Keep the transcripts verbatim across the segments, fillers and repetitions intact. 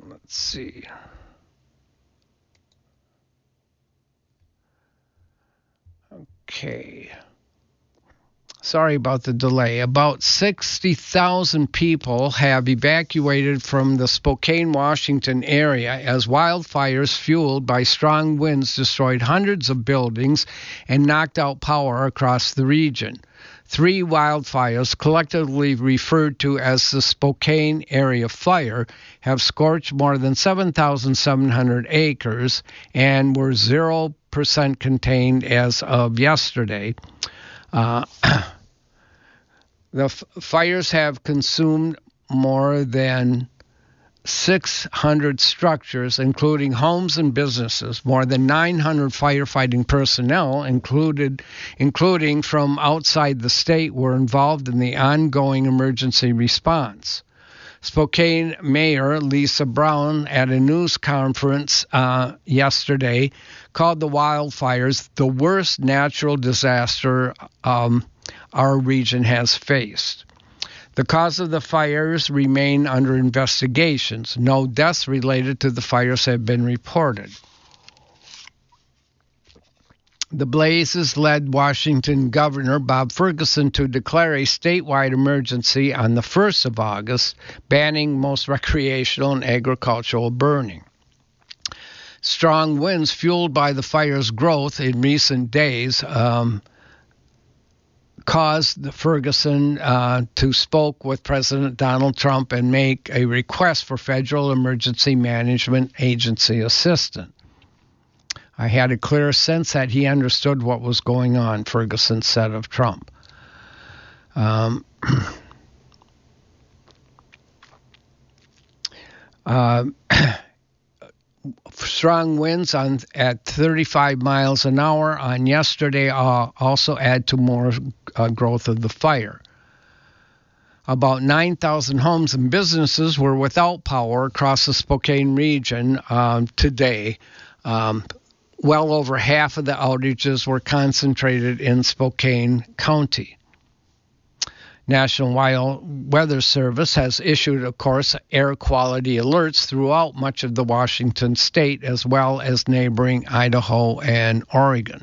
let's see. Okay. Sorry about the delay. About sixty thousand people have evacuated from the Spokane, Washington area as wildfires fueled by strong winds destroyed hundreds of buildings and knocked out power across the region. Three wildfires, collectively referred to as the Spokane Area Fire, have scorched more than seven thousand seven hundred acres and were zero percent contained as of yesterday. Uh, the f- fires have consumed more than six hundred structures, including homes and businesses. More than nine hundred firefighting personnel, included, including from outside the state, were involved in the ongoing emergency response. Spokane Mayor Lisa Brown, at a news conference uh, yesterday, called the wildfires the worst natural disaster um, our region has faced. The cause of the fires remain under investigations. No deaths related to the fires have been reported. The blazes led Washington Governor Bob Ferguson to declare a statewide emergency on the first of August, banning most recreational and agricultural burning. Strong winds fueled by the fire's growth in recent days um, caused Ferguson uh, to spoke with President Donald Trump and make a request for Federal Emergency Management Agency assistance. I had a clear sense that he understood what was going on, Ferguson said of Trump. Um, uh, strong winds on at thirty-five miles an hour on yesterday uh, also add to more uh, growth of the fire. About nine thousand homes and businesses were without power across the Spokane region um, today. Um, well over half of the outages were concentrated in Spokane County. National Weather Service has issued, of course, air quality alerts throughout much of the Washington state, as well as neighboring Idaho and Oregon.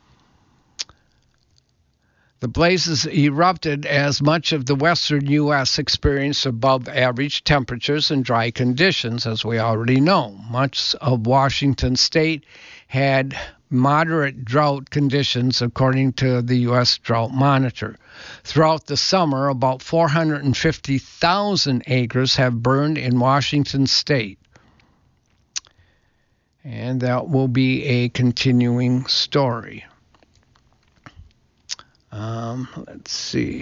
The blazes erupted as much of the western U S experienced above-average temperatures and dry conditions, as we already know. Much of Washington state had moderate drought conditions, according to the U S Drought Monitor. Throughout the summer, about four hundred fifty thousand acres have burned in Washington state. And that will be a continuing story. Um, let's see.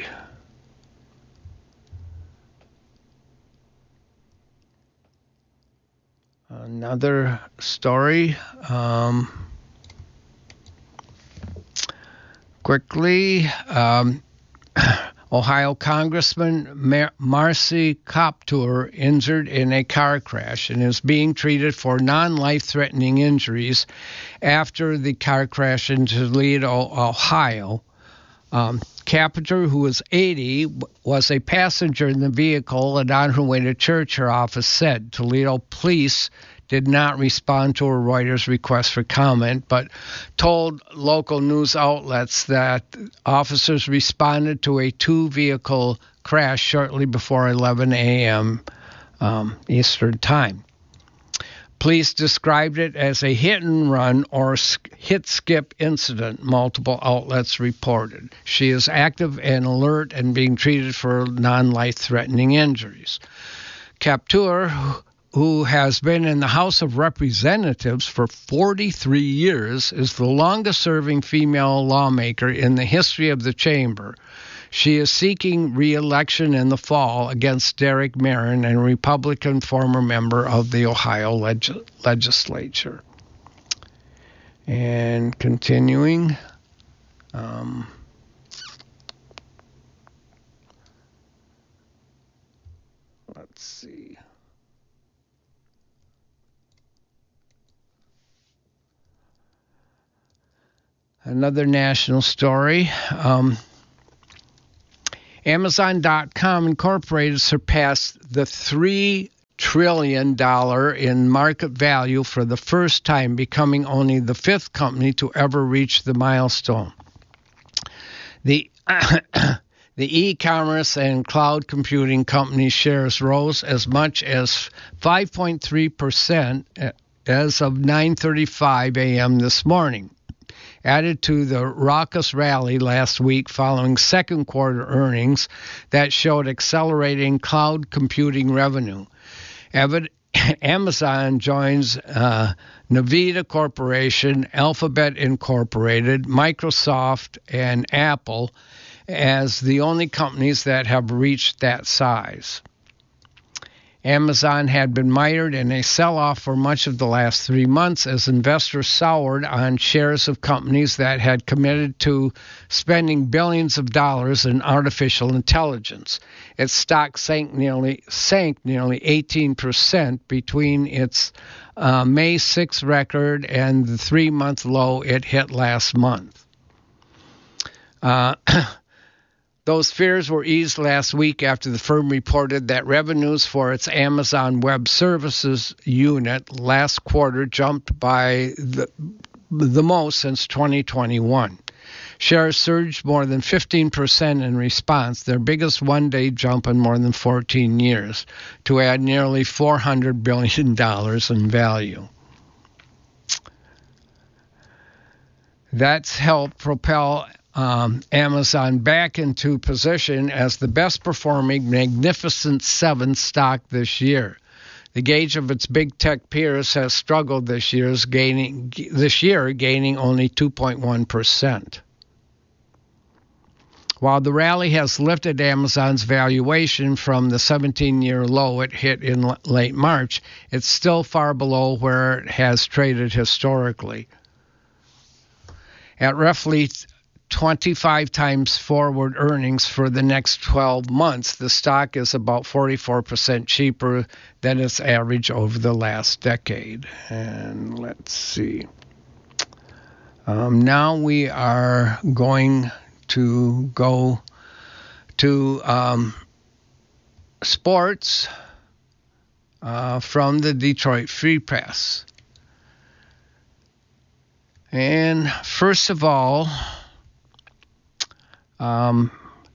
Another story. Um, quickly, um, Ohio Congressman Mar- Marcy Kaptur injured in a car crash and is being treated for non-life-threatening injuries after the car crash in Toledo, Ohio. Um, Kaptur, who was eighty, was a passenger in the vehicle and on her way to church, her office said. Toledo police did not respond to a Reuters request for comment, but told local news outlets that officers responded to a two-vehicle crash shortly before eleven a.m. Um, Eastern Time. Police described it as a hit-and-run or hit-skip incident, multiple outlets reported. She is active and alert and being treated for non-life-threatening injuries. Kaptur, who has been in the House of Representatives for forty-three years, is the longest-serving female lawmaker in the history of the chamber. She is seeking re-election in the fall against Derek Marin, a Republican former member of the Ohio leg- legislature. And continuing, um, let's see. Another national story. Um, Amazon dot com Incorporated surpassed the three trillion dollars in market value for the first time, becoming only the fifth company to ever reach the milestone. The The e-commerce and cloud computing company shares rose as much as five point three percent as of nine thirty-five a.m. this morning, added to the raucous rally last week following second quarter earnings that showed accelerating cloud computing revenue. Amazon joins uh, Nvidia Corporation, Alphabet Incorporated, Microsoft, and Apple as the only companies that have reached that size. Amazon had been mired in a sell-off for much of the last three months as investors soured on shares of companies that had committed to spending billions of dollars in artificial intelligence. Its stock sank nearly sank nearly eighteen percent between its uh, May sixth record and the three-month low it hit last month. Uh, Those fears were eased last week after the firm reported that revenues for its Amazon Web Services unit last quarter jumped by the, the most since twenty twenty-one. Shares surged more than fifteen percent in response, their biggest one-day jump in more than fourteen years, to add nearly four hundred billion dollars in value. That's helped propel Um, Amazon back into position as the best performing Magnificent Seven stock this year. The gauge of its big tech peers has struggled this year's gaining this year, gaining only two point one percent. While the rally has lifted Amazon's valuation from the seventeen-year low it hit in l- late March, it's still far below where it has traded historically. At roughly twenty-five times forward earnings for the next twelve months, the stock is about forty-four percent cheaper than its average over the last decade. And let's see. Um, now we are going to go to um, sports uh, from the Detroit Free Press. And first of all, Um,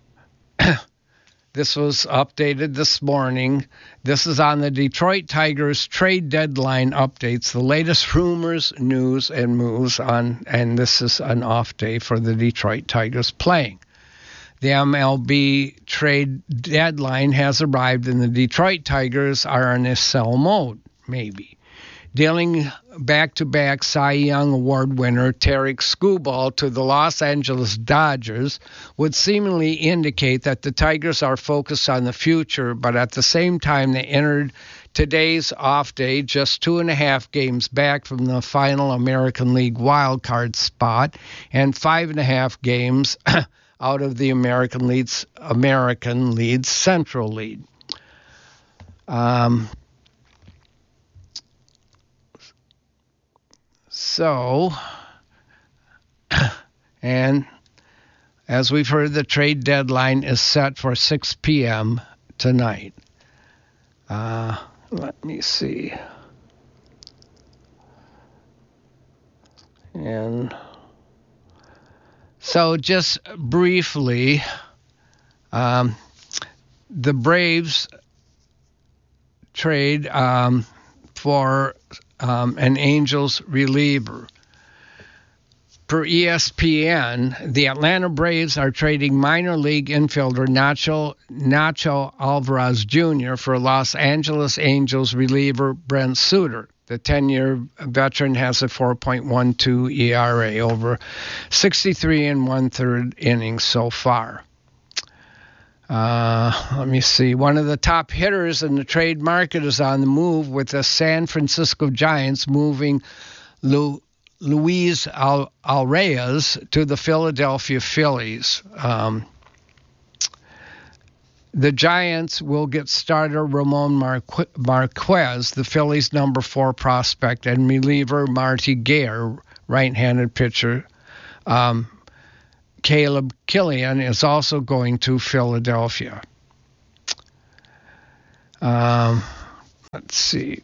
this was updated this morning. This is on the Detroit Tigers trade deadline updates, the latest rumors, news, and moves on, and this is an off day for the Detroit Tigers playing. The M L B trade deadline has arrived, and the Detroit Tigers are in a sell mode, maybe. Dealing back-to-back Cy Young Award winner Tarik Skubal to the Los Angeles Dodgers would seemingly indicate that the Tigers are focused on the future, but at the same time they entered today's off day just two and a half games back from the final American League wild card spot and five and a half games out of the American League's American League's Central League. Um... So, and as we've heard, the trade deadline is set for six p.m. tonight. Uh, let me see. And so just briefly, um, the Braves trade um, for Um, an Angels reliever. Per E S P N, the Atlanta Braves are trading minor league infielder Nacho, Nacho Alvarez Junior for Los Angeles Angels reliever Brent Suter. The ten-year veteran has a four point one two E R A over sixty-three and one-third innings so far. Uh, let me see. One of the top hitters in the trade market is on the move, with the San Francisco Giants moving Lu, Luis Al, Alreyes to the Philadelphia Phillies. Um, the Giants will get starter Ramon Marque, Marquez, the Phillies' number four prospect, and reliever Marty Gare, right-handed pitcher. Um, Caleb Killian is also going to Philadelphia. Um, Let's see.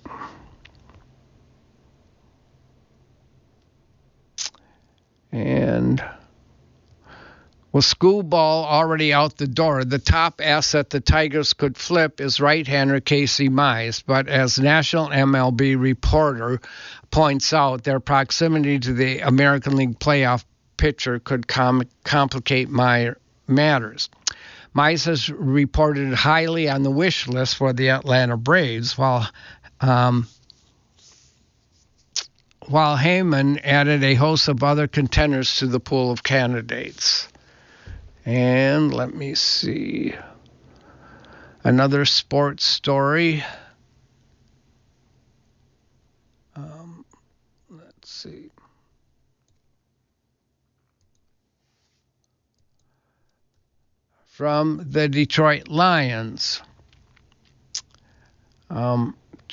And with school ball already out the door, the top asset the Tigers could flip is right-hander Casey Mize. But as national M L B reporter points out, their proximity to the American League playoff pitcher could com- complicate my matters. Mize has reported highly on the wish list for the Atlanta Braves, while um, while Heyman added a host of other contenders to the pool of candidates. And let me see. Another sports story. Um, let's see. From the Detroit Lions. Um,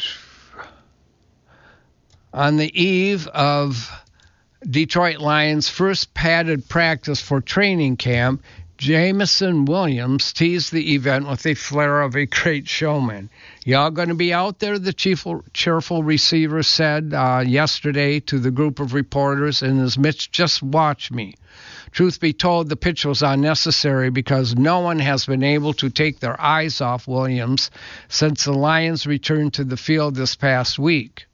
on the eve of Detroit Lions' first padded practice for training camp, Jameson Williams teased the event with a flair of a great showman. Y'all going to be out there, the cheerful, cheerful receiver said uh, yesterday to the group of reporters in his midst. Just watch me. Truth be told, the pitch was unnecessary because no one has been able to take their eyes off Williams since the Lions returned to the field this past week.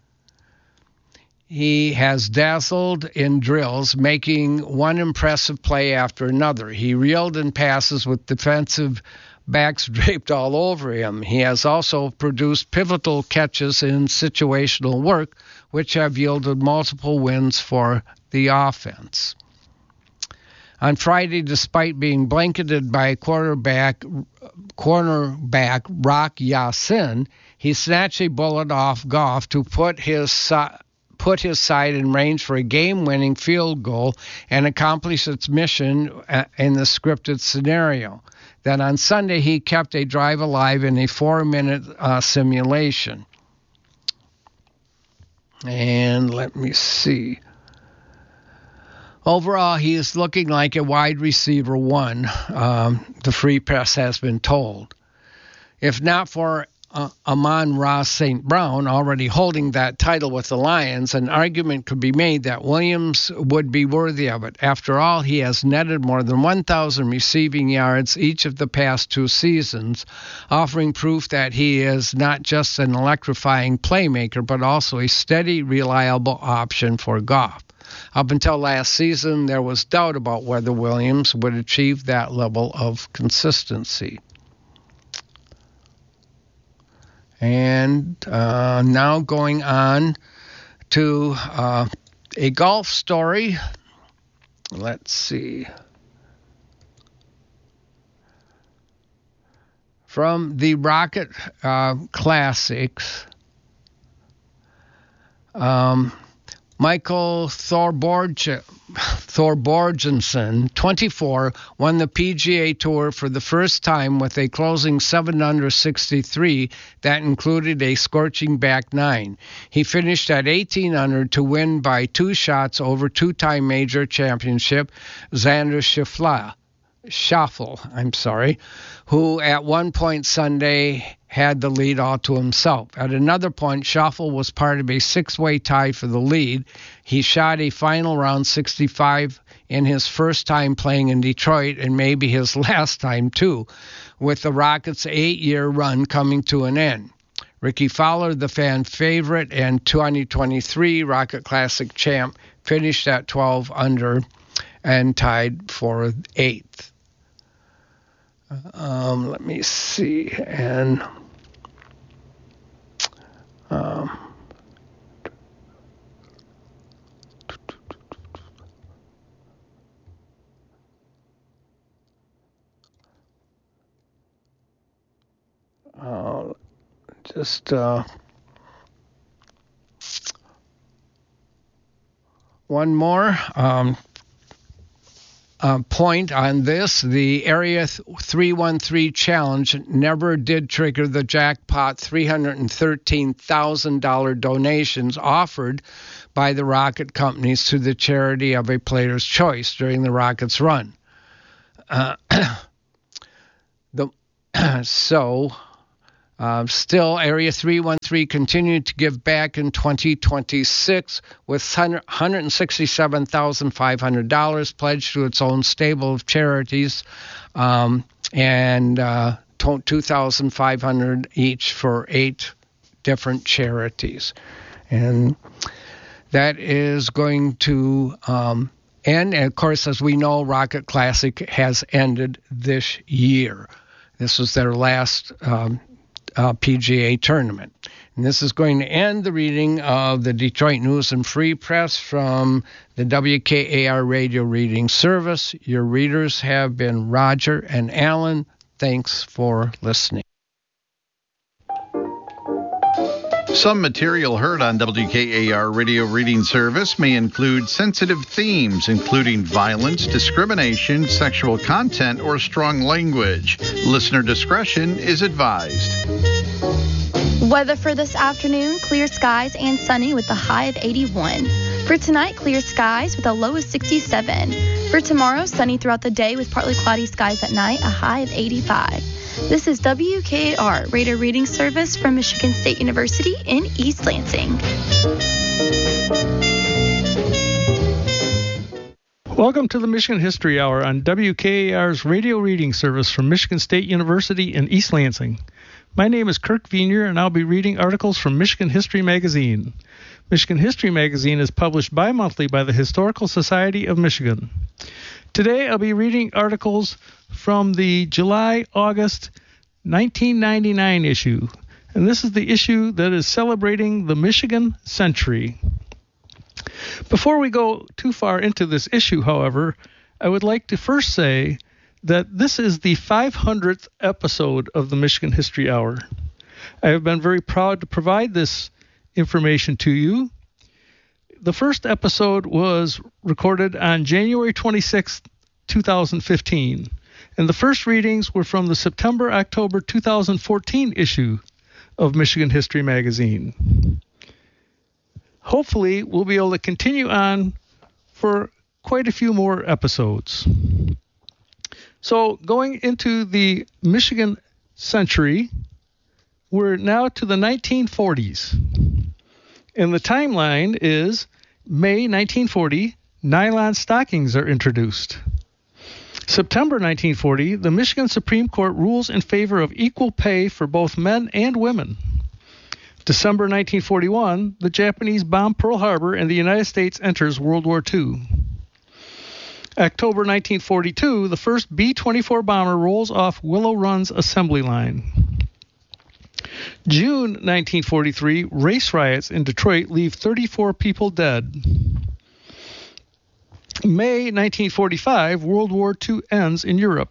He has dazzled in drills, making one impressive play after another. He reeled in passes with defensive backs draped all over him. He has also produced pivotal catches in situational work, which have yielded multiple wins for the offense. On Friday, despite being blanketed by quarterback cornerback Rock Ya-Sin, he snatched a bullet off Goff to put his side put his side in range for a game-winning field goal and accomplish its mission in the scripted scenario. Then on Sunday, he kept a drive alive in a four-minute uh, simulation. And let me see. Overall, he is looking like a wide receiver one, um, the Free Press has been told. If not for Uh, Amon-Ra Saint Brown already holding that title with the Lions, an argument could be made that Williams would be worthy of it. After all, he has netted more than one thousand receiving yards each of the past two seasons, offering proof that he is not just an electrifying playmaker, but also a steady, reliable option for Goff. Up until last season, there was doubt about whether Williams would achieve that level of consistency. And uh, now going on to uh, a golf story. Let's see. From the Rocket uh, Classics, um, Michael Thorborg- Thorborgensen, twenty-four, won the P G A Tour for the first time with a closing seven under sixty-three that included a scorching back nine. He finished at eighteen under to win by two shots over two-time major championship Xander Schauffele. Shuffle, I'm sorry, who at one point Sunday had the lead all to himself. At another point, Shuffle was part of a six-way tie for the lead. He shot a final round sixty-five in his first time playing in Detroit and maybe his last time too, with the Rockets' eight-year run coming to an end. Ricky Fowler, the fan favorite and twenty twenty-three Rocket Classic champ, finished at twelve under and tied for eighth. Um, let me see, and um, uh, just uh, one more. Um, Uh, point on this, the Area three one three Challenge never did trigger the jackpot three hundred thirteen thousand dollars donations offered by the Rocket companies to the charity of a player's choice during the Rockets' run. Uh, the so Uh, still, Area three one three continued to give back in twenty twenty-six with one hundred sixty-seven thousand five hundred dollars pledged to its own stable of charities, um, and uh, two thousand five hundred dollars each for eight different charities. And that is going to um, end. And, of course, as we know, Rocket Classic has ended this year. This was their last um Uh, P G A tournament. And this is going to end the reading of the Detroit News and Free Press from the W K A R radio reading service. Your readers have been Roger and Alan. Thanks for listening. Some material heard on W K A R radio reading service may include sensitive themes, including violence, discrimination, sexual content, or strong language. Listener discretion is advised. Weather for this afternoon, clear skies and sunny with a high of eighty-one. For tonight, clear skies with a low of sixty-seven. For tomorrow, sunny throughout the day with partly cloudy skies at night, a high of eighty-five. This is W K A R Radio Reading Service from Michigan State University in East Lansing. Welcome to the Michigan History Hour on W K A R's Radio Reading Service from Michigan State University in East Lansing. My name is Kirk Vienier, and I'll be reading articles from Michigan History Magazine. Michigan History Magazine is published bi-monthly by the Historical Society of Michigan. Today I'll be reading articles from the July-August nineteen ninety-nine issue, and this is the issue that is celebrating the Michigan Century. Before we go too far into this issue, however, I would like to first say that this is the five hundredth episode of the Michigan History Hour. I have been very proud to provide this information to you. The first episode was recorded on January twenty-sixth, twenty fifteen, and the first readings were from the September-October two thousand fourteen issue of Michigan History Magazine. Hopefully, we'll be able to continue on for quite a few more episodes. So, going into the Michigan Century, we're now to the nineteen forties. And the timeline is May nineteen forty, nylon stockings are introduced. September nineteen forty, the Michigan Supreme Court rules in favor of equal pay for both men and women. December nineteen forty-one, the Japanese bomb Pearl Harbor and the United States enters World War Two. October nineteen forty-two, the first B twenty-four bomber rolls off Willow Run's assembly line. June nineteen forty-three, race riots in Detroit leave thirty-four people dead. May nineteen forty-five, World War Two ends in Europe.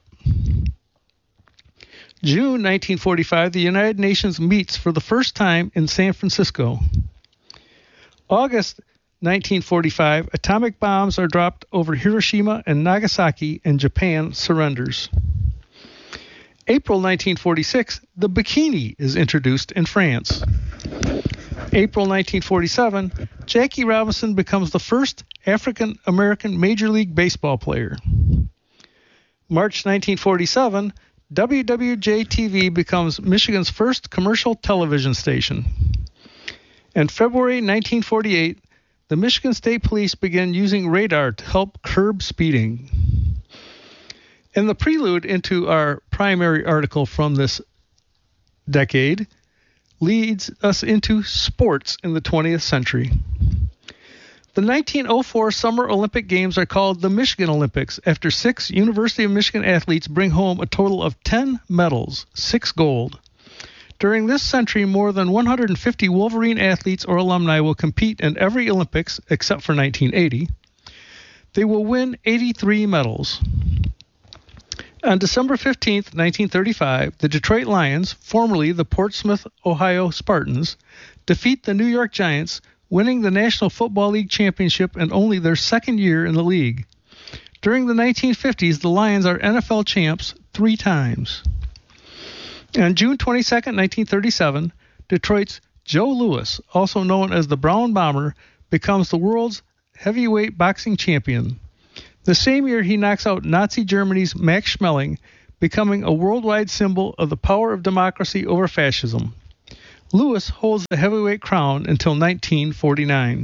June nineteen forty-five, the United Nations meets for the first time in San Francisco. August nineteen forty-five, atomic bombs are dropped over Hiroshima and Nagasaki, and Japan surrenders. April nineteen forty-six, the bikini is introduced in France. April nineteen forty-seven, Jackie Robinson becomes the first African-American Major League Baseball player. March nineteen forty-seven, W W J T V becomes Michigan's first commercial television station. And February nineteen forty-eight, the Michigan State Police began using radar to help curb speeding. And the prelude into our primary article from this decade leads us into sports in the twentieth century. The nineteen oh four Summer Olympic Games are called the Michigan Olympics after six University of Michigan athletes bring home a total of ten medals, six gold. During this century, more than one hundred fifty Wolverine athletes or alumni will compete in every Olympics except for nineteen eighty. They will win eighty-three medals. On December fifteenth, nineteen thirty-five, the Detroit Lions, formerly the Portsmouth, Ohio Spartans, defeat the New York Giants, winning the National Football League championship and only their second year in the league. During the nineteen fifties, the Lions are N F L champs three times. On June twenty-second, nineteen thirty-seven, Detroit's Joe Louis, also known as the Brown Bomber, becomes the world's heavyweight boxing champion. The same year, he knocks out Nazi Germany's Max Schmeling, becoming a worldwide symbol of the power of democracy over fascism. Lewis holds the heavyweight crown until nineteen forty-nine.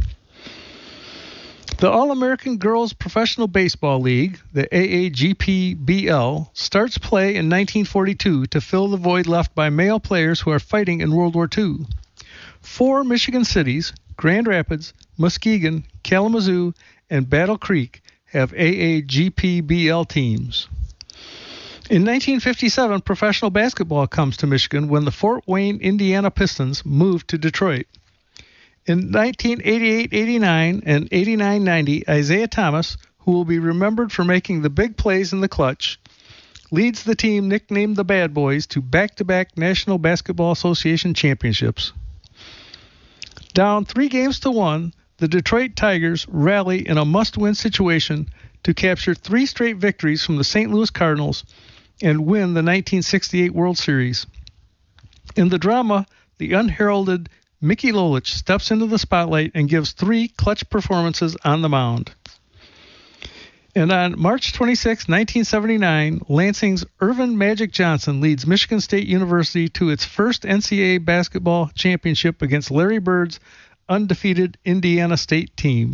The All-American Girls Professional Baseball League, the A A G P B L, starts play in nineteen forty-two to fill the void left by male players who are fighting in World War Two. Four Michigan cities, Grand Rapids, Muskegon, Kalamazoo, and Battle Creek, have A A G P B L teams. In nineteen fifty-seven, professional basketball comes to Michigan when the Fort Wayne, Indiana Pistons moved to Detroit. In nineteen eighty-eight eighty-nine and eighty-nine ninety, Isaiah Thomas, who will be remembered for making the big plays in the clutch, leads the team nicknamed the Bad Boys to back-to-back National Basketball Association championships. Down three games to one, the Detroit Tigers rally in a must-win situation to capture three straight victories from the Saint Louis Cardinals and win the nineteen sixty-eight World Series. In the drama, the unheralded Mickey Lolich steps into the spotlight and gives three clutch performances on the mound. And on March twenty-sixth, nineteen seventy-nine, Lansing's Irvin Magic Johnson leads Michigan State University to its first N C double A basketball championship against Larry Bird's undefeated Indiana State team.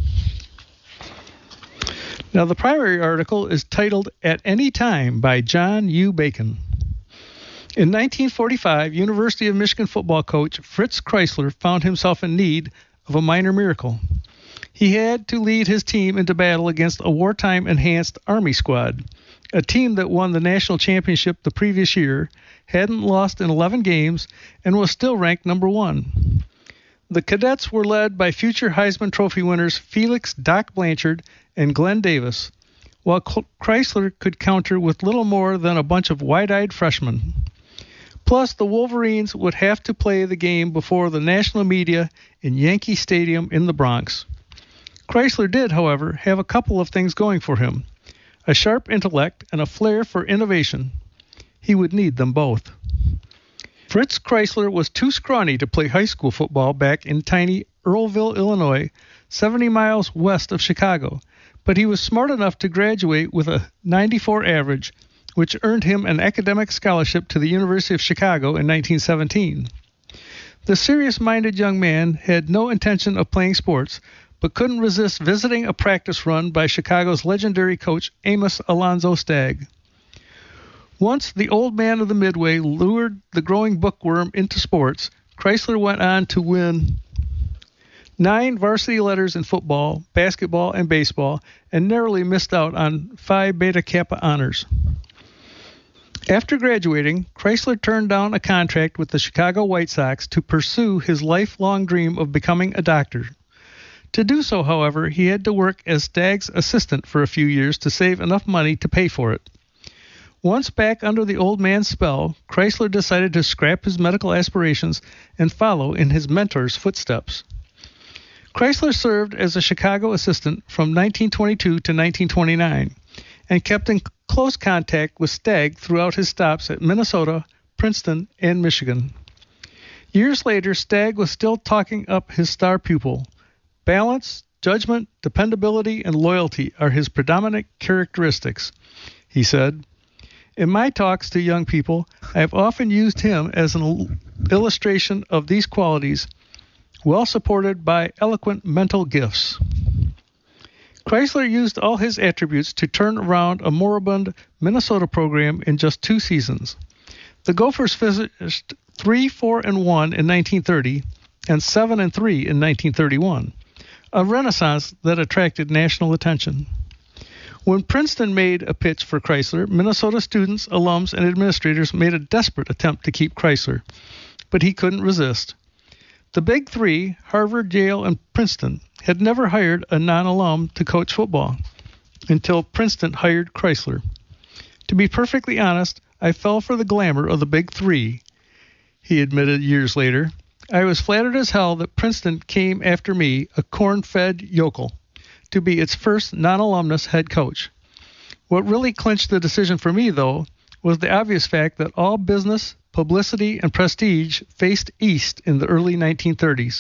Now, the primary article is titled At Any Time by John U. Bacon. In nineteen forty-five, University of Michigan football coach Fritz Kreisler found himself in need of a minor miracle. He had to lead his team into battle against a wartime enhanced Army squad, a team that won the national championship the previous year, hadn't lost in eleven games, and was still ranked number one. The cadets were led by future Heisman Trophy winners Felix Doc Blanchard and Glenn Davis, while Kreisler could counter with little more than a bunch of wide-eyed freshmen. Plus, the Wolverines would have to play the game before the national media in Yankee Stadium in the Bronx. Kreisler did, however, have a couple of things going for him: a sharp intellect and a flair for innovation. He would need them both. Fritz Kreisler was too scrawny to play high school football back in tiny Earlville, Illinois, seventy miles west of Chicago, but he was smart enough to graduate with a ninety-four average, which earned him an academic scholarship to the University of Chicago in nineteen seventeen. The serious-minded young man had no intention of playing sports, but couldn't resist visiting a practice run by Chicago's legendary coach Amos Alonzo Stagg. Once the old man of the Midway lured the growing bookworm into sports, Kreisler went on to win nine varsity letters in football, basketball, and baseball, and narrowly missed out on Phi Beta Kappa honors. After graduating, Kreisler turned down a contract with the Chicago White Sox to pursue his lifelong dream of becoming a doctor. To do so, however, he had to work as Stagg's assistant for a few years to save enough money to pay for it. Once back under the old man's spell, Kreisler decided to scrap his medical aspirations and follow in his mentor's footsteps. Kreisler served as a Chicago assistant from nineteen twenty-two to nineteen twenty-nine and kept in close contact with Stagg throughout his stops at Minnesota, Princeton, and Michigan. Years later, Stagg was still talking up his star pupil. Balance, judgment, dependability, and loyalty are his predominant characteristics, he said. In my talks to young people, I have often used him as an illustration of these qualities, well supported by eloquent mental gifts. Kreisler used all his attributes to turn around a moribund Minnesota program in just two seasons. The Gophers finished three four and one in nineteen thirty and seven and three in nineteen thirty-one, a renaissance that attracted national attention. When Princeton made a pitch for Kreisler, Minnesota students, alums, and administrators made a desperate attempt to keep Kreisler, but he couldn't resist. The Big Three, Harvard, Yale, and Princeton, had never hired a non-alum to coach football until Princeton hired Kreisler. To be perfectly honest, I fell for the glamour of the Big Three, he admitted years later. I was flattered as hell that Princeton came after me, a corn-fed yokel, to be its first non-alumnus head coach. What really clinched the decision for me, though, was the obvious fact that all business, publicity, and prestige faced east in the early nineteen thirties.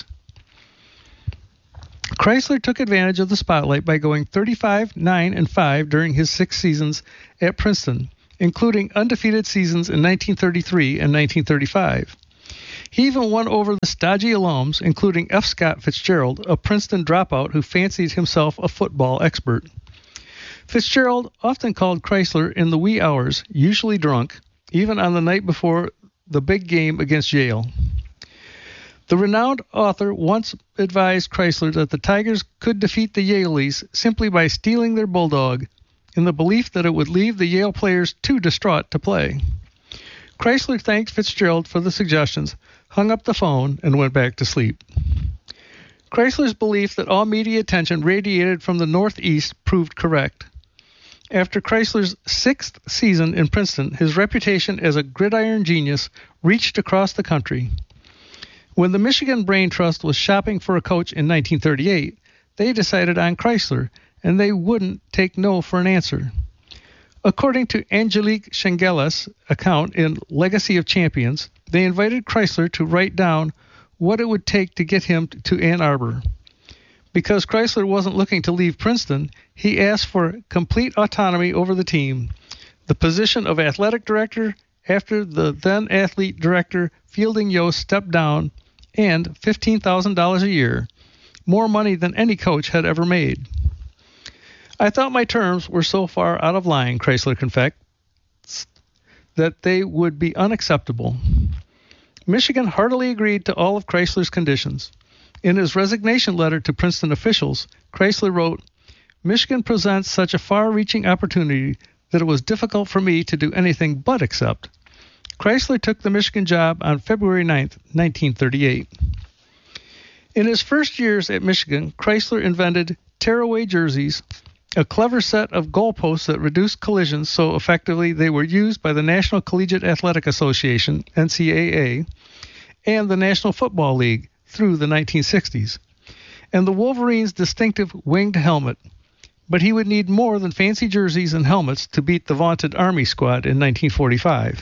Kreisler took advantage of the spotlight by going thirty-five, nine, and five during his six seasons at Princeton including undefeated seasons in nineteen thirty-three and nineteen thirty-five. He even won over the stodgy alums, including F. Scott Fitzgerald, a Princeton dropout who fancied himself a football expert. Fitzgerald often called Chrysler in the wee hours, usually drunk, even on the night before the big game against Yale. The renowned author once advised Chrysler that the Tigers could defeat the Yaleys simply by stealing their bulldog, in the belief that it would leave the Yale players too distraught to play. Chrysler thanked Fitzgerald for the suggestions, hung up the phone, and went back to sleep. Chrysler's belief that all media attention radiated from the Northeast proved correct. After Chrysler's sixth season in Princeton, his reputation as a gridiron genius reached across the country. When the Michigan Brain Trust was shopping for a coach in nineteen thirty-eight, they decided on Chrysler, and they wouldn't take no for an answer. According to Angelique Schengelis' account in Legacy of Champions, they invited Chrysler to write down what it would take to get him to Ann Arbor. Because Chrysler wasn't looking to leave Princeton, he asked for complete autonomy over the team, the position of athletic director after the then-athlete director Fielding Yost stepped down, and fifteen thousand dollars a year, more money than any coach had ever made. I thought my terms were so far out of line, Chrysler confessed, that they would be unacceptable. Michigan heartily agreed to all of Chrysler's conditions. In his resignation letter to Princeton officials, Chrysler wrote, "Michigan presents such a far-reaching opportunity that it was difficult for me to do anything but accept." Chrysler took the Michigan job on February ninth, nineteen thirty-eight. In his first years at Michigan, Chrysler invented tearaway jerseys, a clever set of goalposts that reduced collisions so effectively they were used by the National Collegiate Athletic Association, N C A A, and the National Football League through the nineteen sixties, and the Wolverines' distinctive winged helmet. But he would need more than fancy jerseys and helmets to beat the vaunted Army squad in nineteen forty-five.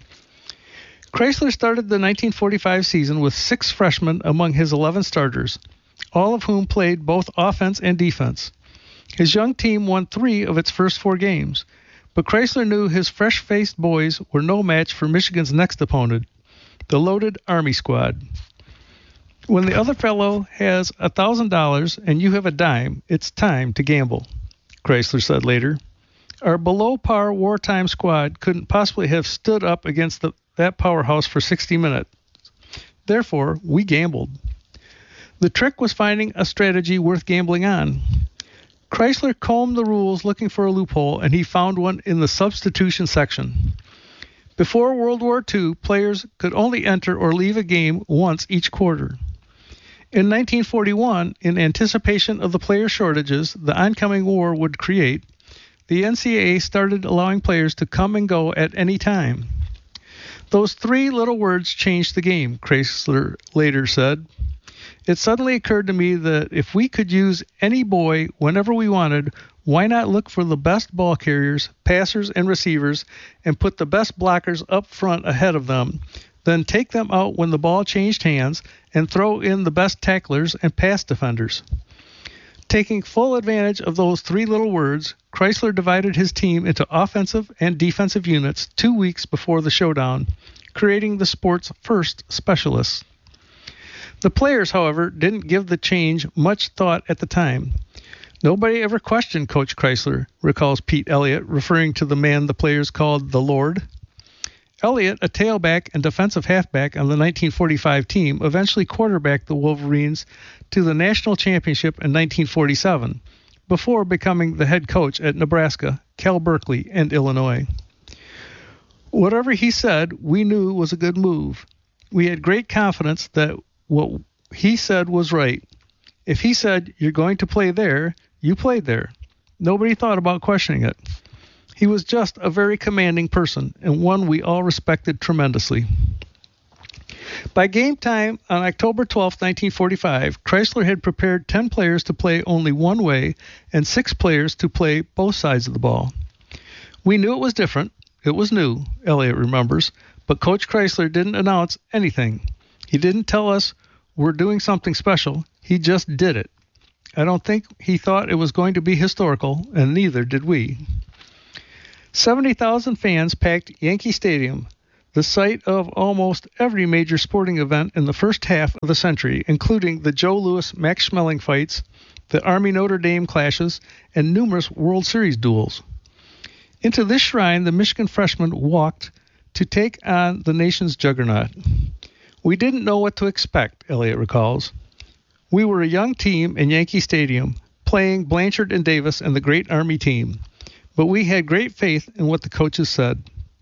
Chrysler started the nineteen forty-five season with six freshmen among his eleven starters, all of whom played both offense and defense. His young team won three of its first four games, but Chrysler knew his fresh-faced boys were no match for Michigan's next opponent, the loaded Army squad. When the other fellow has a thousand dollars and you have a dime, it's time to gamble, Chrysler said later. Our below-par wartime squad couldn't possibly have stood up against the, that powerhouse for sixty minutes. Therefore, we gambled. The trick was finding a strategy worth gambling on. Chrysler combed the rules looking for a loophole, and he found one in the substitution section. Before World War Two, players could only enter or leave a game once each quarter. In nineteen forty-one, in anticipation of the player shortages the oncoming war would create, the N C A A started allowing players to come and go at any time. Those three little words changed the game, Chrysler later said. It suddenly occurred to me that if we could use any boy whenever we wanted, why not look for the best ball carriers, passers, and receivers and put the best blockers up front ahead of them, then take them out when the ball changed hands and throw in the best tacklers and pass defenders. Taking full advantage of those three little words, Chrysler divided his team into offensive and defensive units two weeks before the showdown, creating the sport's first specialists. The players, however, didn't give the change much thought at the time. Nobody ever questioned Coach Chrysler, recalls Pete Elliott, referring to the man the players called the Lord. Elliott, a tailback and defensive halfback on the nineteen forty-five team, eventually quarterbacked the Wolverines to the national championship in nineteen forty-seven, before becoming the head coach at Nebraska, Cal Berkeley, and Illinois. Whatever he said, we knew was a good move. We had great confidence that what he said was right. If he said, you're going to play there, you played there. Nobody thought about questioning it. He was just a very commanding person, and one we all respected tremendously. By game time on October twelfth, nineteen forty-five, Chrysler had prepared ten players to play only one way and six players to play both sides of the ball. We knew it was different. It was new, Elliott remembers, but Coach Chrysler didn't announce anything. He didn't tell us we're doing something special. He just did it. I don't think he thought it was going to be historical, and neither did we. seventy thousand fans packed Yankee Stadium, the site of almost every major sporting event in the first half of the century, including the Joe Louis-Max Schmeling fights, the Army-Notre Dame clashes, and numerous World Series duels. Into this shrine, the Michigan freshmen walked to take on the nation's juggernaut. We didn't know what to expect, Elliott recalls. We were a young team in Yankee Stadium, playing Blanchard and Davis and the great Army team, but we had great faith in what the coaches said.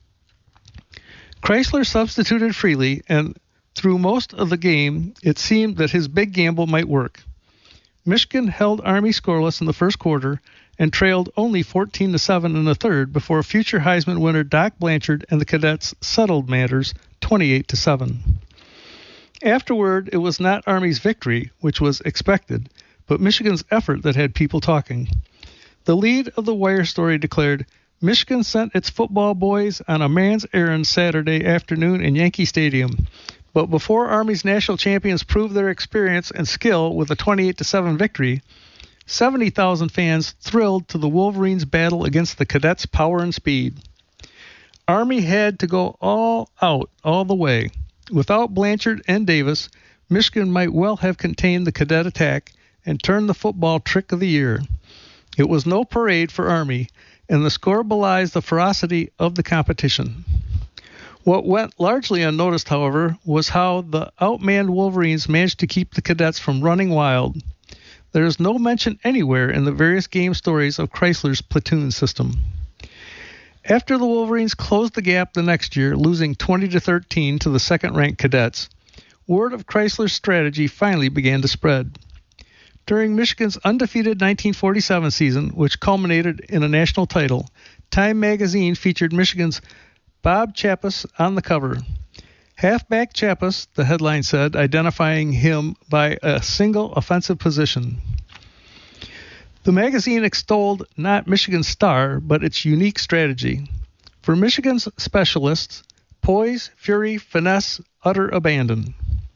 Chrysler substituted freely, and through most of the game, it seemed that his big gamble might work. Michigan held Army scoreless in the first quarter and trailed only fourteen to seven in the third before future Heisman winner Doc Blanchard and the Cadets settled matters twenty-eight to seven. Afterward, it was not Army's victory, which was expected, but Michigan's effort that had people talking. The lead of the Wire story declared, Michigan sent its football boys on a man's errand Saturday afternoon in Yankee Stadium. But before Army's national champions proved their experience and skill with a twenty-eight to seven victory, seventy thousand fans thrilled to the Wolverines' battle against the Cadets' power and speed. Army had to go all out all the way. Without Blanchard and Davis, Michigan might well have contained the Cadet attack and turned the football trick of the year. It was no parade for Army, and the score belies the ferocity of the competition. What went largely unnoticed, however, was how the outmanned Wolverines managed to keep the Cadets from running wild. There is no mention anywhere in the various game stories of Chrysler's platoon system. After the Wolverines closed the gap the next year, losing twenty to thirteen to the second-ranked Cadets, word of Chrysler's strategy finally began to spread. During Michigan's undefeated nineteen forty-seven season, which culminated in a national title, Time magazine featured Michigan's Bob Chappus on the cover. Halfback Chappus, the headline said, identifying him by a single offensive position. The magazine extolled not Michigan's star, but its unique strategy. For Michigan's specialists, poise, fury, finesse, utter abandon.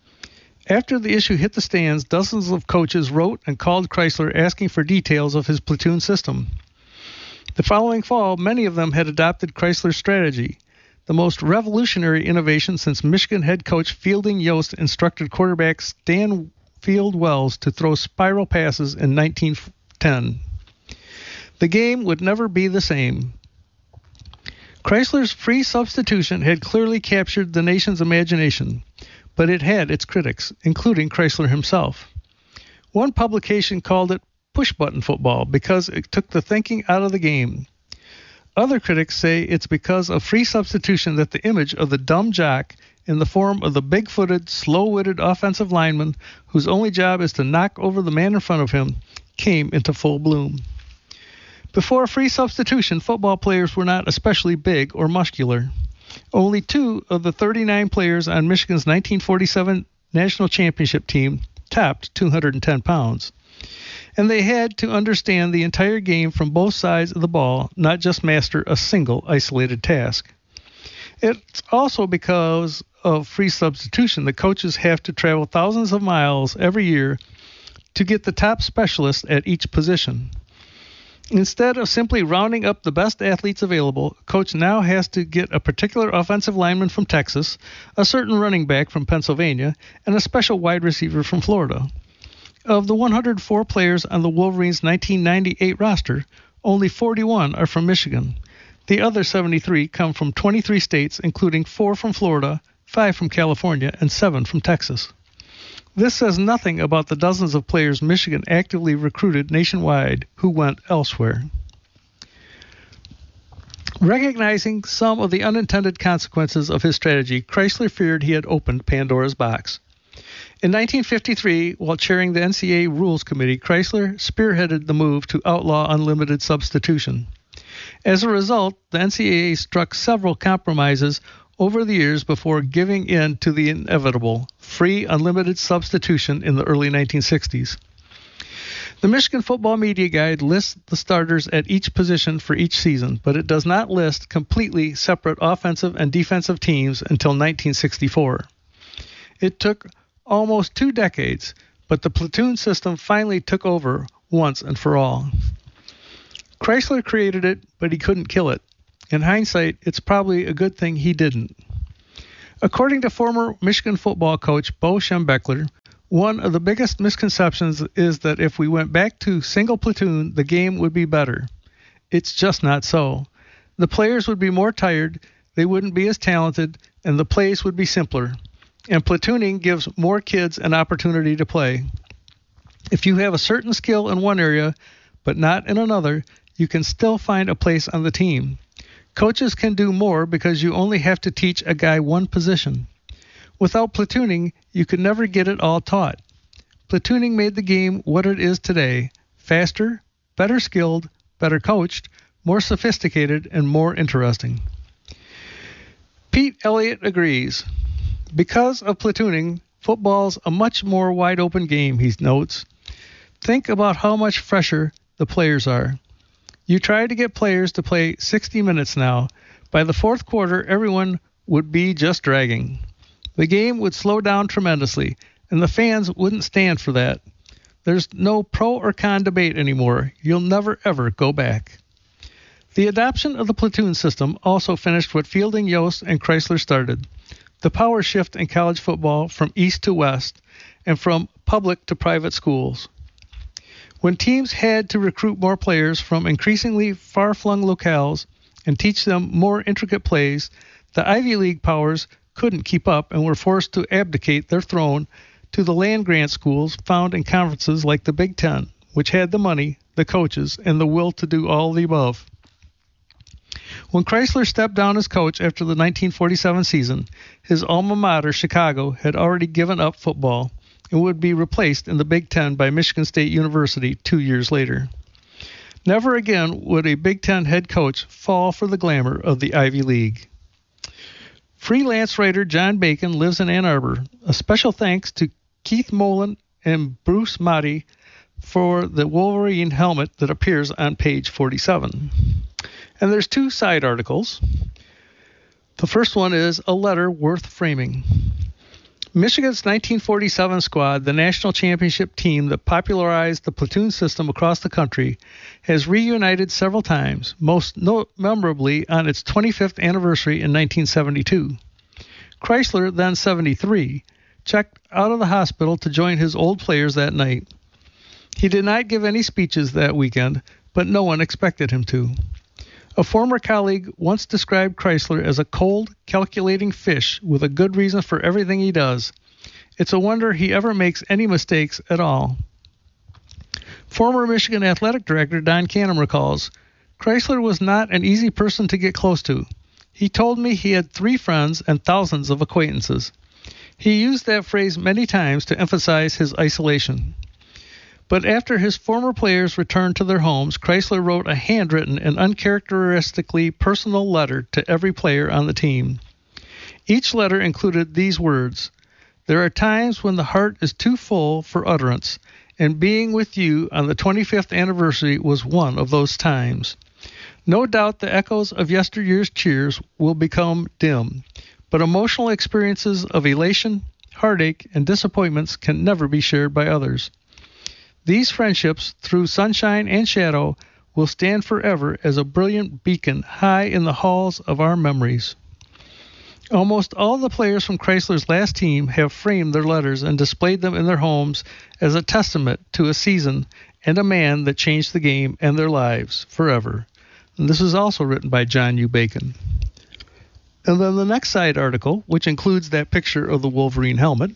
After the issue hit the stands, dozens of coaches wrote and called Chrysler asking for details of his platoon system. The following fall, many of them had adopted Chrysler's strategy, the most revolutionary innovation since Michigan head coach Fielding Yost instructed quarterback Stan Field Wells to throw spiral passes in nineteen ten. The game would never be the same. Chrysler's free substitution had clearly captured the nation's imagination, but it had its critics, including Chrysler himself. One publication called it push-button football because it took the thinking out of the game. Other critics say it's because of free substitution that the image of the dumb jock in the form of the big-footed, slow-witted offensive lineman whose only job is to knock over the man in front of him came into full bloom. Before free substitution, football players were not especially big or muscular. Only two of the thirty-nine players on Michigan's nineteen forty-seven national championship team topped two hundred ten pounds. And they had to understand the entire game from both sides of the ball, not just master a single isolated task. It's also because of free substitution that coaches have to travel thousands of miles every year to get the top specialists at each position. Instead of simply rounding up the best athletes available, a coach now has to get a particular offensive lineman from Texas, a certain running back from Pennsylvania, and a special wide receiver from Florida. Of the one hundred four players on the Wolverines' nineteen ninety-eight roster, only forty-one are from Michigan. The other seventy-three come from twenty-three states, including four from Florida, five from California, and seven from Texas. This says nothing about the dozens of players Michigan actively recruited nationwide who went elsewhere. Recognizing some of the unintended consequences of his strategy, Chrysler feared he had opened Pandora's box. In nineteen fifty-three, while chairing the N C A A Rules Committee, Chrysler spearheaded the move to outlaw unlimited substitution. As a result, the N C A A struck several compromises over the years before giving in to the inevitable free unlimited substitution in the early nineteen sixties. The Michigan Football Media Guide lists the starters at each position for each season, but it does not list completely separate offensive and defensive teams until nineteen sixty-four. It took almost two decades, but the platoon system finally took over once and for all. Chrysler created it, but he couldn't kill it. In hindsight, it's probably a good thing he didn't. According to former Michigan football coach Bo Schembechler, one of the biggest misconceptions is that if we went back to single platoon, the game would be better. It's just not so. The players would be more tired, they wouldn't be as talented, and the plays would be simpler. And platooning gives more kids an opportunity to play. If you have a certain skill in one area, but not in another, you can still find a place on the team. Coaches can do more because you only have to teach a guy one position. Without platooning, you could never get it all taught. Platooning made the game what it is today: faster, better skilled, better coached, more sophisticated, and more interesting. Pete Elliott agrees. Because of platooning, football's a much more wide-open game, he notes. Think about how much fresher the players are. You try to get players to play sixty minutes now. By the fourth quarter, everyone would be just dragging. The game would slow down tremendously, and the fans wouldn't stand for that. There's no pro or con debate anymore. You'll never, ever go back. The adoption of the platoon system also finished what Fielding, Yost, and Chrysler started: the power shift in college football from east to west and from public to private schools. When teams had to recruit more players from increasingly far-flung locales and teach them more intricate plays, the Ivy League powers couldn't keep up and were forced to abdicate their throne to the land-grant schools found in conferences like the Big Ten, which had the money, the coaches, and the will to do all the above. When Chrysler stepped down as coach after the nineteen forty-seven season, his alma mater, Chicago, had already given up football and would be replaced in the Big Ten by Michigan State University two years later. Never again would a Big Ten head coach fall for the glamour of the Ivy League. Freelance writer John Bacon lives in Ann Arbor. A special thanks to Keith Molan and Bruce Motti for the Wolverine helmet that appears on page forty-seven. And there's two side articles. The first one is a letter worth framing. Michigan's nineteen forty-seven squad, the national championship team that popularized the platoon system across the country, has reunited several times, most no- memorably on its twenty-fifth anniversary in nineteen seventy-two. Chrysler, then seventy-three, checked out of the hospital to join his old players that night. He did not give any speeches that weekend, but no one expected him to. A former colleague once described Chrysler as a cold, calculating fish with a good reason for everything he does. It's a wonder he ever makes any mistakes at all. Former Michigan athletic director Don Canham recalls, Chrysler was not an easy person to get close to. He told me he had three friends and thousands of acquaintances. He used that phrase many times to emphasize his isolation. But after his former players returned to their homes, Chrysler wrote a handwritten and uncharacteristically personal letter to every player on the team. Each letter included these words: "There are times when the heart is too full for utterance, and being with you on the twenty-fifth anniversary was one of those times. No doubt the echoes of yesteryear's cheers will become dim, but emotional experiences of elation, heartache, and disappointments can never be shared by others. These friendships, through sunshine and shadow, will stand forever as a brilliant beacon high in the halls of our memories." Almost all the players from Chrysler's last team have framed their letters and displayed them in their homes as a testament to a season and a man that changed the game and their lives forever. And this is also written by John U. Bacon. And then the next side article, which includes that picture of the Wolverine helmet,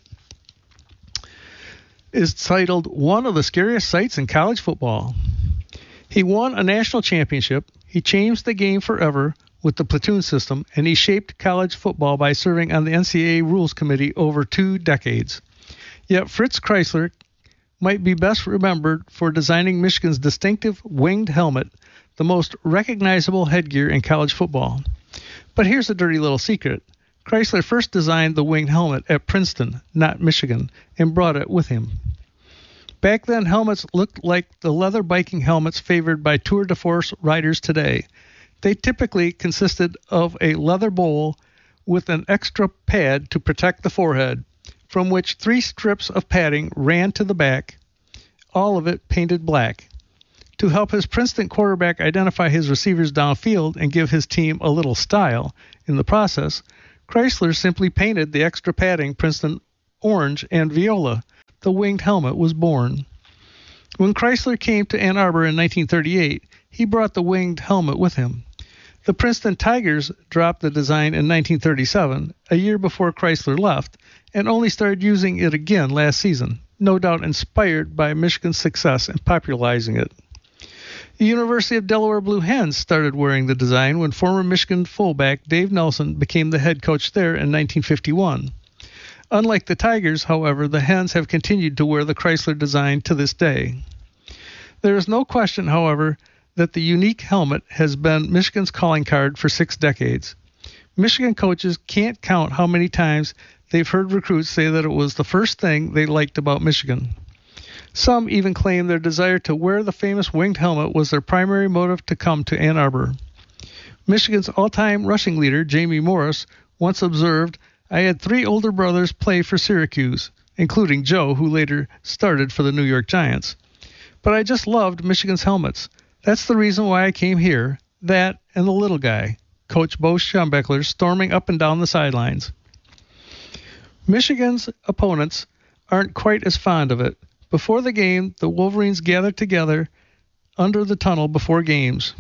is titled "One of the Scariest Sights in College Football." He won a national championship, he changed the game forever with the platoon system, and he shaped college football by serving on the N C double A Rules Committee over two decades. Yet Fritz Chrysler might be best remembered for designing Michigan's distinctive winged helmet, the most recognizable headgear in college football. But here's a dirty little secret. Chrysler first designed the winged helmet at Princeton, not Michigan, and brought it with him. Back then, helmets looked like the leather biking helmets favored by Tour de Force riders today. They typically consisted of a leather bowl with an extra pad to protect the forehead, from which three strips of padding ran to the back, all of it painted black. To help his Princeton quarterback identify his receivers downfield and give his team a little style in the process, Chrysler simply painted the extra padding Princeton orange and viola. The winged helmet was born. When Chrysler came to Ann Arbor in nineteen thirty-eight, he brought the winged helmet with him. The Princeton Tigers dropped the design in nineteen thirty-seven, a year before Chrysler left, and only started using it again last season, no doubt inspired by Michigan's success in popularizing it. The University of Delaware Blue Hens started wearing the design when former Michigan fullback Dave Nelson became the head coach there in nineteen fifty-one. Unlike the Tigers, however, the Hens have continued to wear the Chrysler design to this day. There is no question, however, that the unique helmet has been Michigan's calling card for six decades. Michigan coaches can't count how many times they've heard recruits say that it was the first thing they liked about Michigan. Some even claim their desire to wear the famous winged helmet was their primary motive to come to Ann Arbor. Michigan's all-time rushing leader, Jamie Morris, once observed, "I had three older brothers play for Syracuse, including Joe, who later started for the New York Giants. But I just loved Michigan's helmets. That's the reason why I came here, that and the little guy," Coach Bo Schembechler storming up and down the sidelines. Michigan's opponents aren't quite as fond of it. Before the game, the Wolverines gather together under the tunnel before games.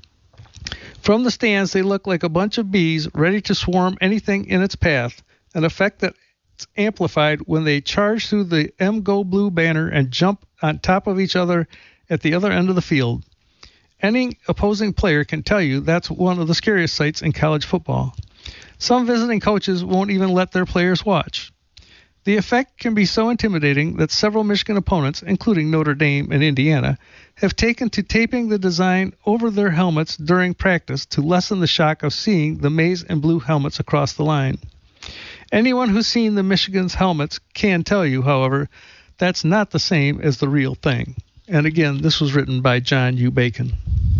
From the stands, they look like a bunch of bees ready to swarm anything in its path, an effect that's amplified when they charge through the M Go Blue banner and jump on top of each other at the other end of the field. Any opposing player can tell you that's one of the scariest sights in college football. Some visiting coaches won't even let their players watch. The effect can be so intimidating that several Michigan opponents, including Notre Dame and Indiana, have taken to taping the design over their helmets during practice to lessen the shock of seeing the maize and blue helmets across the line. Anyone who's seen the Michigan's helmets can tell you, however, that's not the same as the real thing. And again, this was written by John U. Bacon.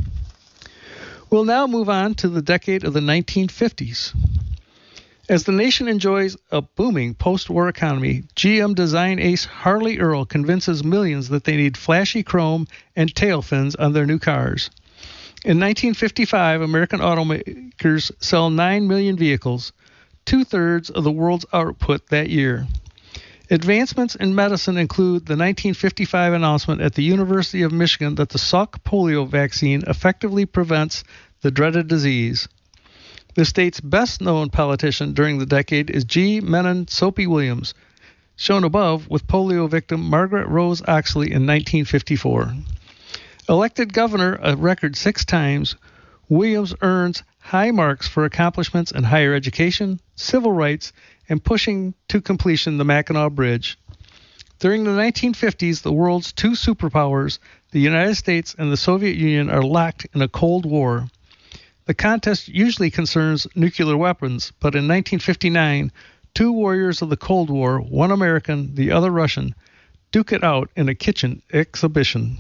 We'll now move on to the decade of the nineteen fifties. As the nation enjoys a booming post-war economy, G M design ace Harley Earl convinces millions that they need flashy chrome and tail fins on their new cars. In nineteen fifty-five, American automakers sell nine million vehicles, two-thirds of the world's output that year. Advancements in medicine include the nineteen fifty-five announcement at the University of Michigan that the Salk polio vaccine effectively prevents the dreaded disease. The state's best-known politician during the decade is G. Menon Soapy Williams, shown above with polio victim Margaret Rose Oxley in nineteen fifty-four. Elected governor a record six times, Williams earns high marks for accomplishments in higher education, civil rights, and pushing to completion the Mackinac Bridge. During the nineteen fifties, the world's two superpowers, the United States and the Soviet Union, are locked in a Cold War. The contest usually concerns nuclear weapons, but in nineteen fifty-nine, two warriors of the Cold War, one American, the other Russian, duke it out in a kitchen exhibition.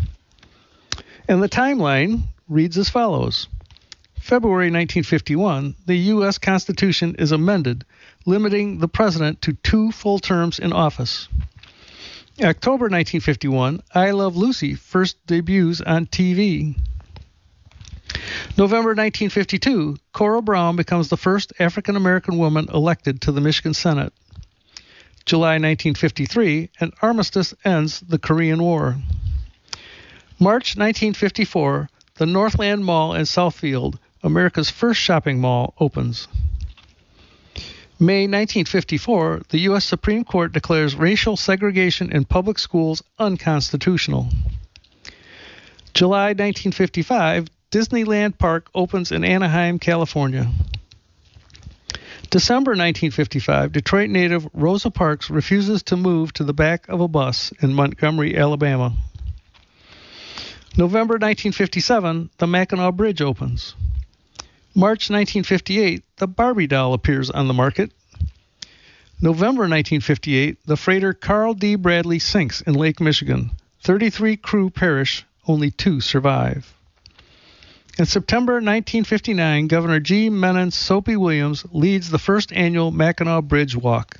And the timeline reads as follows. February nineteen fifty-one, the U S Constitution is amended, limiting the president to two full terms in office. October nineteen fifty-one, I Love Lucy first debuts on T V. November nineteen fifty-two, Cora Brown becomes the first African-American woman elected to the Michigan Senate. July nineteen fifty-three, an armistice ends the Korean War. March nineteen fifty-four, the Northland Mall in Southfield, America's first shopping mall, opens. May nineteen fifty-four, the U S Supreme Court declares racial segregation in public schools unconstitutional. July nineteen fifty-five, Disneyland Park opens in Anaheim, California. December nineteen fifty-five, Detroit native Rosa Parks refuses to move to the back of a bus in Montgomery, Alabama. November nineteen fifty-seven, the Mackinac Bridge opens. March nineteen fifty-eight, the Barbie doll appears on the market. November nineteen fifty-eight, the freighter Carl D. Bradley sinks in Lake Michigan. thirty-three crew perish, only two survive. In September nineteen fifty-nine, Governor G. Menon Soapy Williams leads the first annual Mackinac Bridge Walk.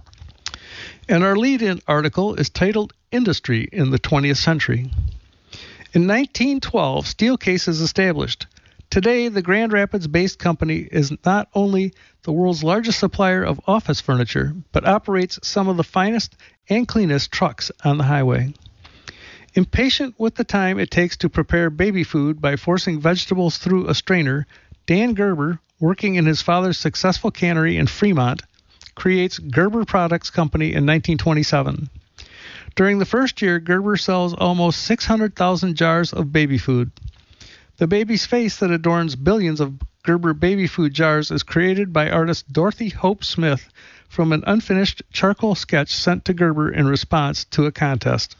And our lead-in article is titled Industry in the twentieth Century. In nineteen twelve, Steelcase is established. Today, the Grand Rapids-based company is not only the world's largest supplier of office furniture, but operates some of the finest and cleanest trucks on the highway. Impatient with the time it takes to prepare baby food by forcing vegetables through a strainer, Dan Gerber, working in his father's successful cannery in Fremont, creates Gerber Products Company in nineteen twenty-seven. During the first year, Gerber sells almost six hundred thousand jars of baby food. The baby's face that adorns billions of Gerber baby food jars is created by artist Dorothy Hope Smith from an unfinished charcoal sketch sent to Gerber in response to a contest.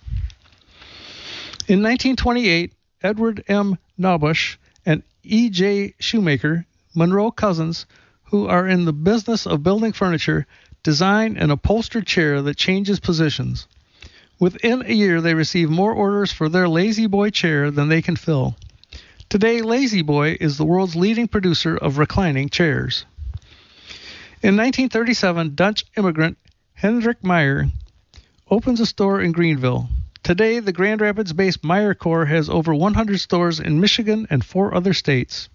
In nineteen twenty-eight, Edward M. Naubush and E J. Shoemaker, Monroe cousins, who are in the business of building furniture, design an upholstered chair that changes positions. Within a year, they receive more orders for their Lazy Boy chair than they can fill. Today, Lazy Boy is the world's leading producer of reclining chairs. In nineteen thirty-seven, Dutch immigrant Hendrik Meyer opens a store in Greenville. Today, the Grand Rapids-based Meyer Corps has over one hundred stores in Michigan and four other states.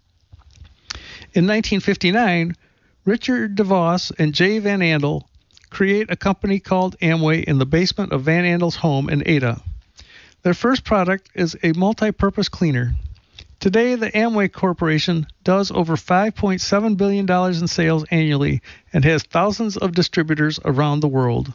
In nineteen fifty-nine, Richard DeVos and Jay Van Andel create a company called Amway in the basement of Van Andel's home in Ada. Their first product is a multi-purpose cleaner. Today, the Amway Corporation does over five point seven billion dollars in sales annually and has thousands of distributors around the world.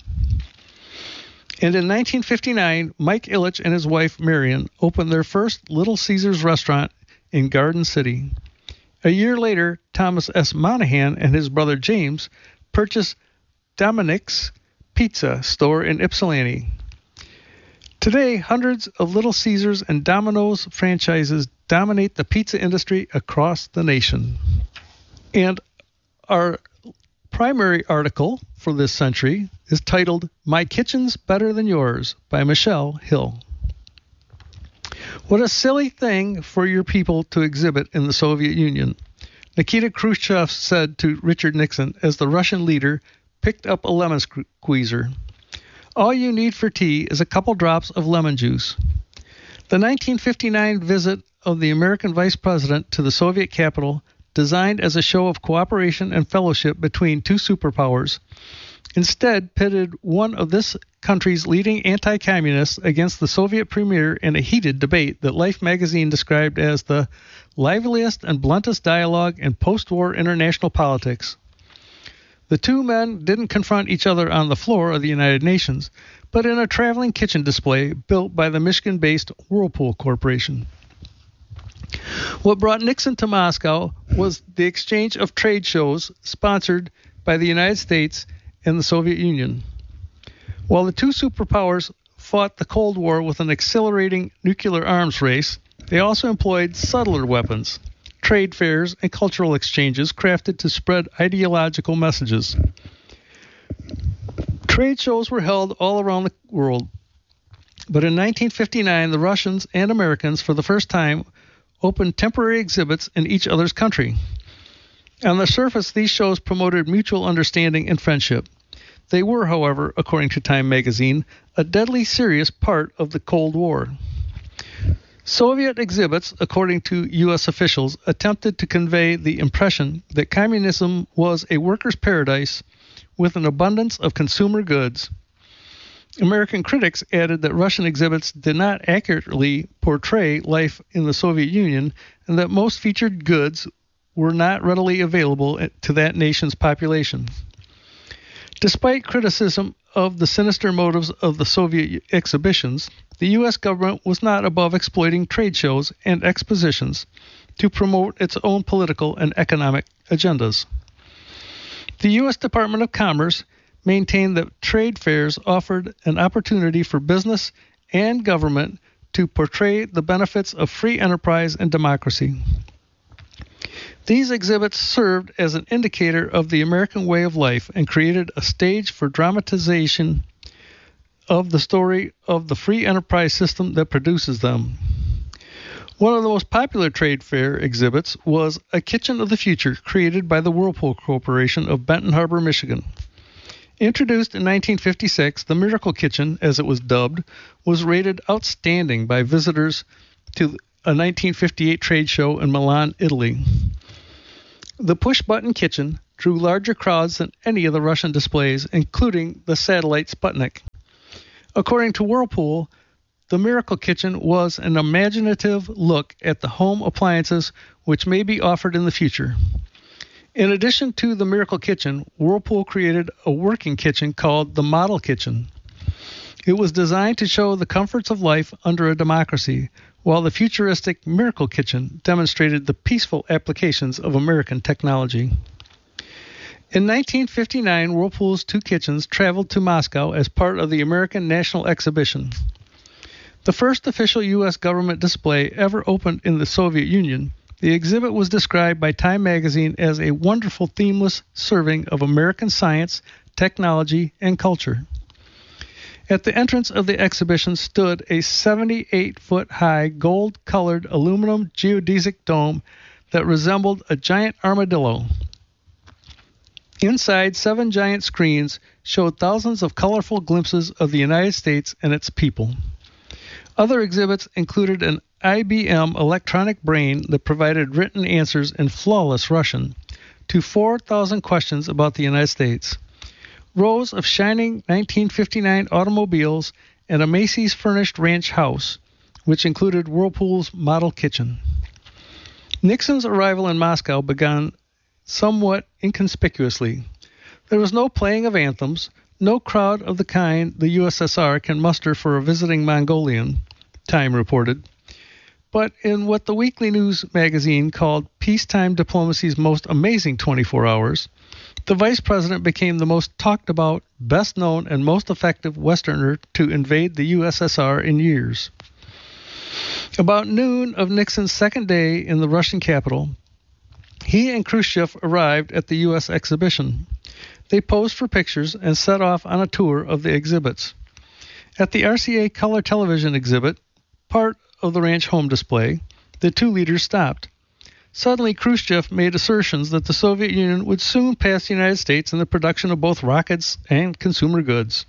And in nineteen fifty-nine, Mike Ilitch and his wife Marion opened their first Little Caesars restaurant in Garden City. A year later, Thomas S. Monahan and his brother James purchased Dominic's Pizza store in Ypsilanti. Today, hundreds of Little Caesars and Domino's franchises dominate the pizza industry across the nation. And our primary article for this century is titled My Kitchen's Better Than Yours by Michelle Hill. What a silly thing for your people to exhibit in the Soviet Union, Nikita Khrushchev said to Richard Nixon as the Russian leader picked up a lemon squeezer. All you need for tea is a couple drops of lemon juice. The nineteen fifty-nine visit of the American vice president to the Soviet capital, designed as a show of cooperation and fellowship between two superpowers, instead pitted one of this country's leading anti-communists against the Soviet premier in a heated debate that Life magazine described as the liveliest and bluntest dialogue in post-war international politics. The two men didn't confront each other on the floor of the United Nations, but in a traveling kitchen display built by the Michigan-based Whirlpool Corporation. What brought Nixon to Moscow was the exchange of trade shows sponsored by the United States and the Soviet Union. While the two superpowers fought the Cold War with an accelerating nuclear arms race, they also employed subtler weapons, trade fairs, and cultural exchanges crafted to spread ideological messages. Trade shows were held all around the world, but in nineteen fifty-nine, the Russians and Americans, for the first time, opened temporary exhibits in each other's country. On the surface, these shows promoted mutual understanding and friendship. They were, however, according to Time magazine, a deadly serious part of the Cold War. Soviet exhibits, according to U S officials, attempted to convey the impression that communism was a worker's paradise with an abundance of consumer goods. American critics added that Russian exhibits did not accurately portray life in the Soviet Union and that most featured goods were not readily available to that nation's population. Despite criticism of the sinister motives of the Soviet exhibitions, the U S government was not above exploiting trade shows and expositions to promote its own political and economic agendas. The U S Department of Commerce maintained that trade fairs offered an opportunity for business and government to portray the benefits of free enterprise and democracy. These exhibits served as an indicator of the American way of life and created a stage for dramatization of the story of the free enterprise system that produces them. One of the most popular trade fair exhibits was a Kitchen of the Future created by the Whirlpool Corporation of Benton Harbor, Michigan. Introduced in nineteen fifty-six, the Miracle Kitchen, as it was dubbed, was rated outstanding by visitors to a nineteen fifty-eight trade show in Milan, Italy. The push-button kitchen drew larger crowds than any of the Russian displays, including the satellite Sputnik. According to Whirlpool, the Miracle Kitchen was an imaginative look at the home appliances which may be offered in the future. In addition to the Miracle Kitchen, Whirlpool created a working kitchen called the Model Kitchen. It was designed to show the comforts of life under a democracy, while the futuristic Miracle Kitchen demonstrated the peaceful applications of American technology. In nineteen fifty-nine, Whirlpool's two kitchens traveled to Moscow as part of the American National Exhibition. The first official U S government display ever opened in the Soviet Union, the exhibit was described by Time magazine as a wonderful themeless serving of American science, technology, and culture. At the entrance of the exhibition stood a seventy-eight foot high gold-colored aluminum geodesic dome that resembled a giant armadillo. Inside, seven giant screens showed thousands of colorful glimpses of the United States and its people. Other exhibits included an I B M electronic brain that provided written answers in flawless Russian to four thousand questions about the United States, rows of shining nineteen fifty-nine automobiles, and a Macy's furnished ranch house, which included Whirlpool's model kitchen. Nixon's arrival in Moscow began somewhat inconspicuously. There was no playing of anthems, no crowd of the kind the U S S R can muster for a visiting Mongolian, Time reported. But in what the weekly news magazine called Peacetime Diplomacy's Most Amazing twenty-four hours, the vice president became the most talked about, best known, and most effective Westerner to invade the U S S R in years. About noon of Nixon's second day in the Russian capital, he and Khrushchev arrived at the U S exhibition. They posed for pictures and set off on a tour of the exhibits. At the R C A color television exhibit, part of the ranch home display, the two leaders stopped. Suddenly, Khrushchev made assertions that the Soviet Union would soon pass the United States in the production of both rockets and consumer goods.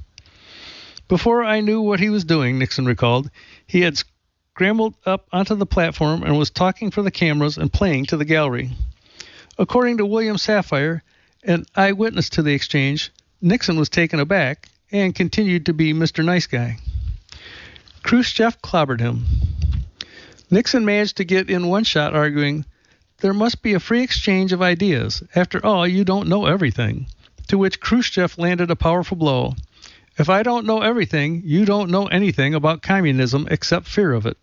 Before I knew what he was doing, Nixon recalled, he had scrambled up onto the platform and was talking for the cameras and playing to the gallery. According to William Safire, an eyewitness to the exchange, Nixon was taken aback and continued to be Mister Nice Guy. Khrushchev clobbered him. Nixon managed to get in one shot, arguing, "There must be a free exchange of ideas. After all, you don't know everything." To which Khrushchev landed a powerful blow. "If I don't know everything, you don't know anything about communism except fear of it."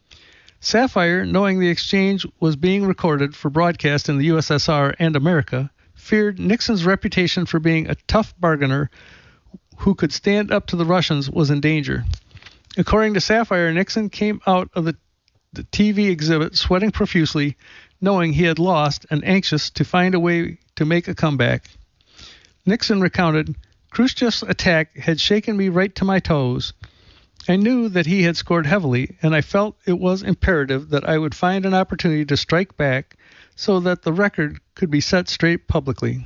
Safire, knowing the exchange was being recorded for broadcast in the U S S R and America, feared Nixon's reputation for being a tough bargainer who could stand up to the Russians was in danger. According to Safire, Nixon came out of the, the T V exhibit sweating profusely, knowing he had lost and anxious to find a way to make a comeback. Nixon recounted, "Khrushchev's attack had shaken me right to my toes. I knew that he had scored heavily, and I felt it was imperative that I would find an opportunity to strike back so that the record could be set straight publicly."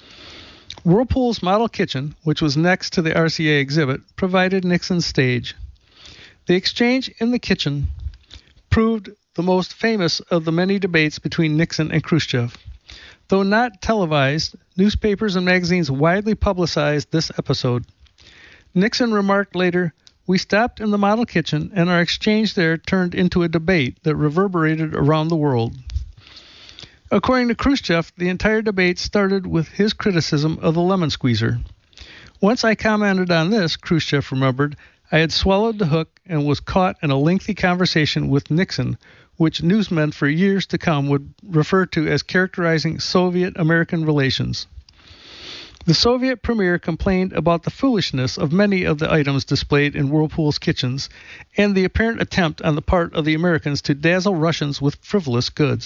Whirlpool's model kitchen, which was next to the R C A exhibit, provided Nixon's stage. The exchange in the kitchen proved the most famous of the many debates between Nixon and Khrushchev. Though not televised, newspapers and magazines widely publicized this episode. Nixon remarked later, "We stopped in the model kitchen, and our exchange there turned into a debate that reverberated around the world." According to Khrushchev, the entire debate started with his criticism of the lemon squeezer. "Once I commented on this," Khrushchev remembered, "I had swallowed the hook and was caught in a lengthy conversation with Nixon, which newsmen for years to come would refer to as characterizing Soviet-American relations." The Soviet premier complained about the foolishness of many of the items displayed in Whirlpool's kitchens and the apparent attempt on the part of the Americans to dazzle Russians with frivolous goods.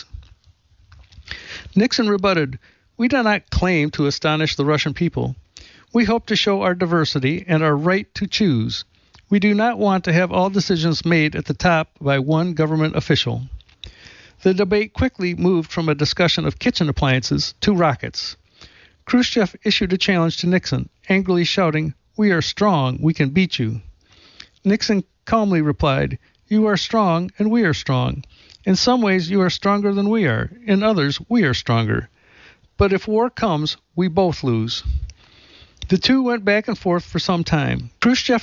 Nixon rebutted, "We do not claim to astonish the Russian people. We hope to show our diversity and our right to choose. We do not want to have all decisions made at the top by one government official." The debate quickly moved from a discussion of kitchen appliances to rockets. Khrushchev issued a challenge to Nixon, angrily shouting, "We are strong, we can beat you." Nixon calmly replied, "You are strong and we are strong. In some ways you are stronger than we are. In others we are stronger. But if war comes, we both lose." The two went back and forth for some time. Khrushchev